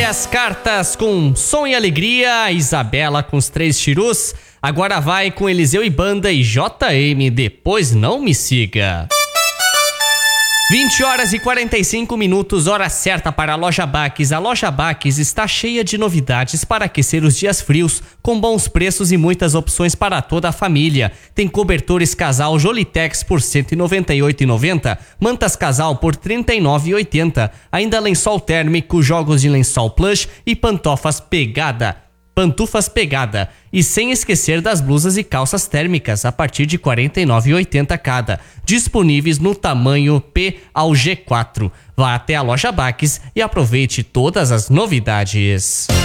as cartas com som e alegria, Isabela com os 3 chirus. Agora vai com Eliseu e Banda e JM, depois não me siga. 20h45, hora certa para a Loja Baques. A Loja Baques está cheia de novidades para aquecer os dias frios, com bons preços e muitas opções para toda a família. Tem cobertores casal Jolitex por R$ 198,90, mantas casal por R$ 39,80, ainda lençol térmico, jogos de lençol plush e pantufas pegada. E sem esquecer das blusas e calças térmicas a partir de R$ 49,80 cada, disponíveis no tamanho P ao G4. Vá até a Loja Baques e aproveite todas as novidades.